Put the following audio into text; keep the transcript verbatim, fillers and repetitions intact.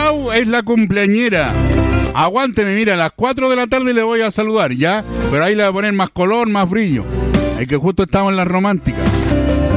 Pau es la cumpleañera. Aguánteme, mira, a las cuatro de la tarde le voy a saludar, ¿ya? Pero ahí le voy a poner más color, más brillo. Es que justo estamos en la romántica.